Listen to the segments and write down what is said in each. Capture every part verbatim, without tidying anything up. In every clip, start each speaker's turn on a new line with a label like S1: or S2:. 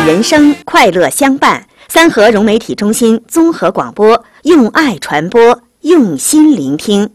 S1: 人生，快乐相伴。三河融媒体中心综合广播，用爱传播，用心聆听。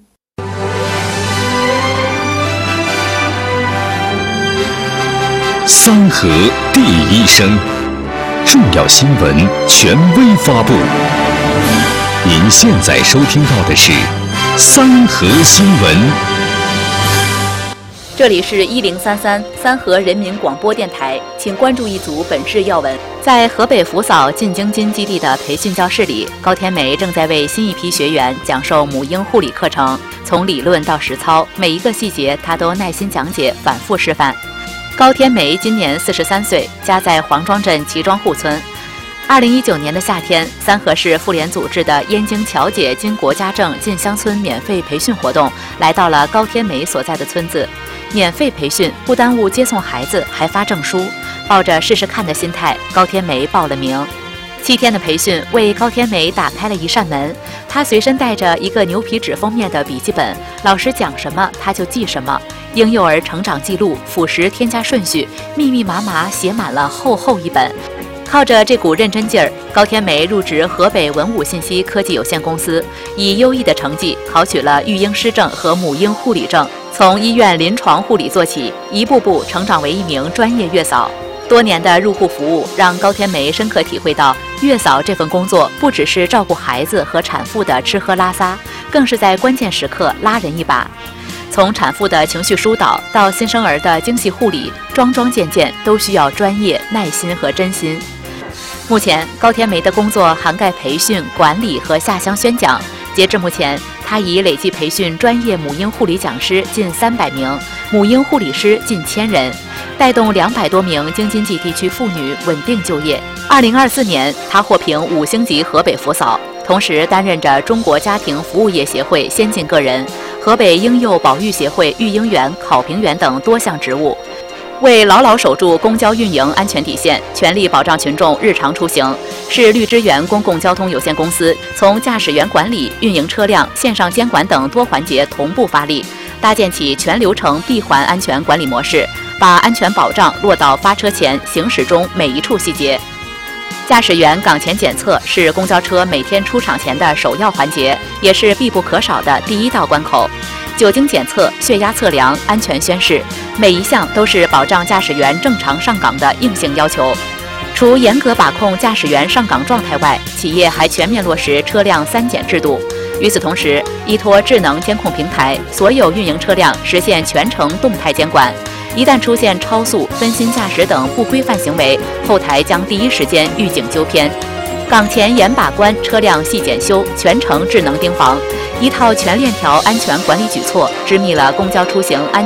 S2: 三河第一声，重要新闻权威发布。您现在收听到的是三河新闻。
S3: 这里是一零三三三河人民广播电台，请关注一组本市要闻。在河北扶嫂进京津基地的培训教室里，高天梅正在为新一批学员讲授母婴护理课程，从理论到实操，每一个细节她都耐心讲解，反复示范。高天梅今年四十三岁，家在黄庄镇齐庄户村。二零一九年的夏天，三河市妇联组织的燕京侨姐经国家证进乡村免费培训活动，来到了高天梅所在的村子。免费培训不耽误接送孩子，还发证书。抱着试试看的心态，高天梅报了名。七天的培训为高天梅打开了一扇门。她随身带着一个牛皮纸封面的笔记本，老师讲什么她就记什么。婴幼儿成长记录、辅食添加顺序，密密麻麻写满了厚厚一本。靠着这股认真劲儿，高天梅入职河北文武信息科技有限公司，以优异的成绩考取了育婴师证和母婴护理证。从医院临床护理做起，一步步成长为一名专业月嫂。多年的入户服务让高天梅深刻体会到，月嫂这份工作不只是照顾孩子和产妇的吃喝拉撒，更是在关键时刻拉人一把。从产妇的情绪疏导到新生儿的精细护理，桩桩件件都需要专业、耐心和真心。目前，高天梅的工作涵盖培训、管理和下乡宣讲。截至目前，她已累计培训专业母婴护理讲师近三百名，母婴护理师近千人，带动两百多名京津冀地区妇女稳定就业。二零二四年，她获评五星级河北扶嫂，同时担任着中国家庭服务业协会先进个人、河北婴幼保育协会育婴员、考评员等多项职务。为牢牢守住公交运营安全底线，全力保障群众日常出行，市绿之源公共交通有限公司从驾驶员管理、运营车辆、线上监管等多环节同步发力，搭建起全流程闭环安全管理模式，把安全保障落到发车前、行驶中每一处细节。驾驶员岗前检测是公交车每天出厂前的首要环节，也是必不可少的第一道关口。酒精检测、血压测量、安全宣誓，每一项都是保障驾驶员正常上岗的硬性要求。除严格把控驾驶员上岗状态外，企业还全面落实车辆三检制度。与此同时，依托智能监控平台，所有运营车辆实现全程动态监管。一旦出现超速、分心驾驶等不规范行为，后台将第一时间预警纠偏。岗前严把关，车辆细检修，全程智能盯防。一套全链条安全管理举措，织密了公交出行安